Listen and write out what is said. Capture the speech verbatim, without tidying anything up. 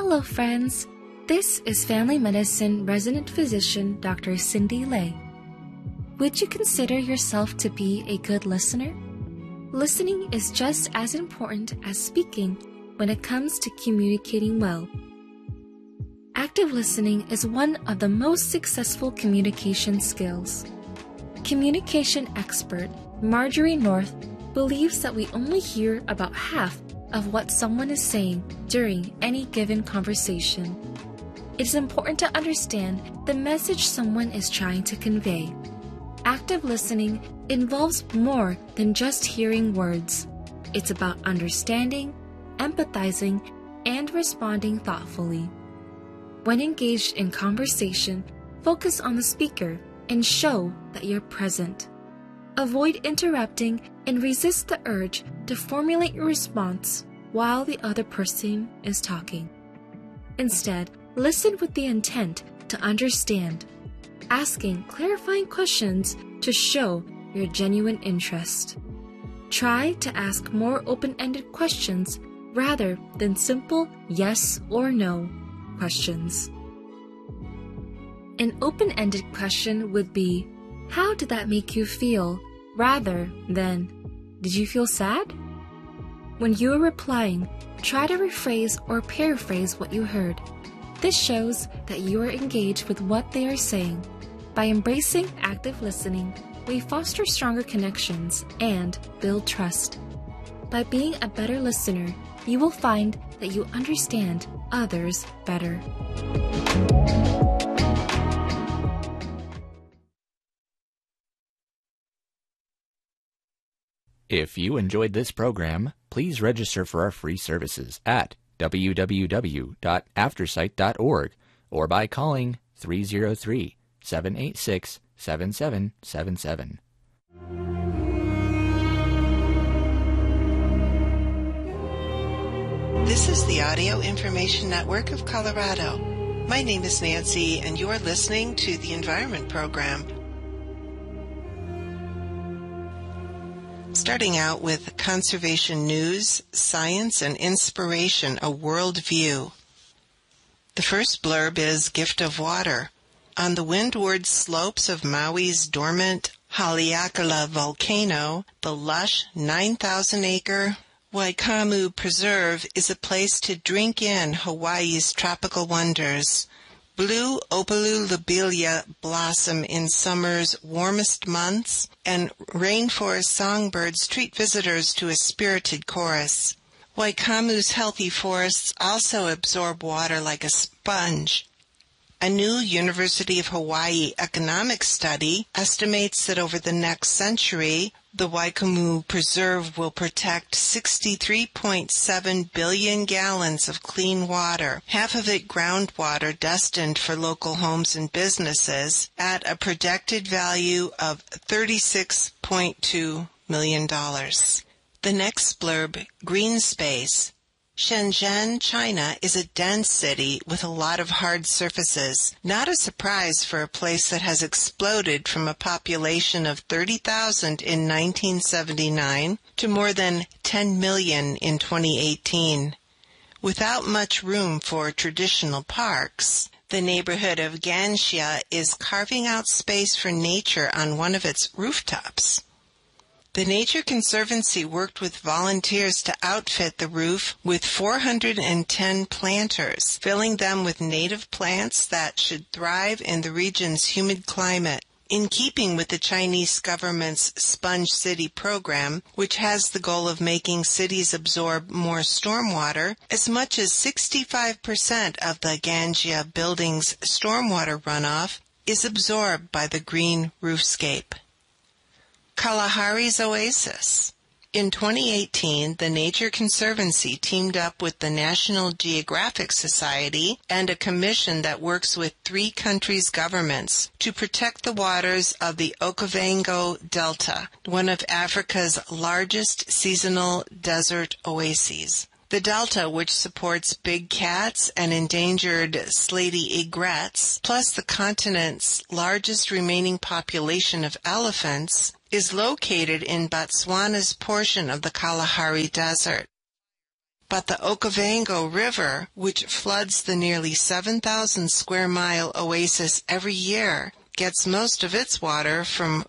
Hello friends, this is Family Medicine Resident Physician Doctor Cindy Lay. Would you consider yourself to be a good listener? Listening is just as important as speaking when it comes to communicating well. Active listening is one of the most successful communication skills. Communication expert Marjorie North believes that we only hear about half of what someone is saying during any given conversation. It is important to understand the message someone is trying to convey. Active listening involves more than just hearing words. It's about understanding, empathizing, and responding thoughtfully. When engaged in conversation, focus on the speaker and show that you're present. Avoid interrupting and resist the urge to formulate your response while the other person is talking. Instead, listen with the intent to understand, asking clarifying questions to show your genuine interest. Try to ask more open-ended questions rather than simple yes or no questions. An open-ended question would be, how did that make you feel? Rather than, did you feel sad? When you are replying, try to rephrase or paraphrase what you heard. This shows that you are engaged with what they are saying. By embracing active listening, we foster stronger connections and build trust. By being a better listener, you will find that you understand others better. If you enjoyed this program, please register for our free services at w w w dot aftersight dot org or by calling three oh three, seven eight six, seven seven seven seven. This is the Audio Information Network of Colorado. My name is Nancy, and you are listening to the Environment Program. Starting out with conservation news, science, and inspiration, a world view. The first blurb is Gift of Water. On the windward slopes of Maui's dormant Haleakala volcano, the lush nine thousand acre Waikamu Preserve is a place to drink in Hawaii's tropical wonders. Blue opalu lobelia blossom in summer's warmest months, and rainforest songbirds treat visitors to a spirited chorus. Waikamu's healthy forests also absorb water like a sponge. A new University of Hawaii economic study estimates that over the next century, the Waikamu Preserve will protect sixty-three point seven billion gallons of clean water, half of it groundwater destined for local homes and businesses, at a projected value of thirty-six point two million dollars. The next blurb, Green Space. Shenzhen, China, is a dense city with a lot of hard surfaces. Not a surprise for a place that has exploded from a population of thirty thousand in nineteen seventy-nine to more than ten million in twenty eighteen. Without much room for traditional parks, the neighborhood of Ganxia is carving out space for nature on one of its rooftops. The Nature Conservancy worked with volunteers to outfit the roof with four hundred ten planters, filling them with native plants that should thrive in the region's humid climate. In keeping with the Chinese government's Sponge City program, which has the goal of making cities absorb more stormwater, as much as sixty-five percent of the Ganxia building's stormwater runoff is absorbed by the green roofscape. Kalahari's Oasis. In twenty eighteen, the Nature Conservancy teamed up with the National Geographic Society and a commission that works with three countries' governments to protect the waters of the Okavango Delta, one of Africa's largest seasonal desert oases. The delta, which supports big cats and endangered slaty egrets, plus the continent's largest remaining population of elephants, is located in Botswana's portion of the Kalahari Desert. But the Okavango River, which floods the nearly seven thousand square mile oasis every year, gets most of its water from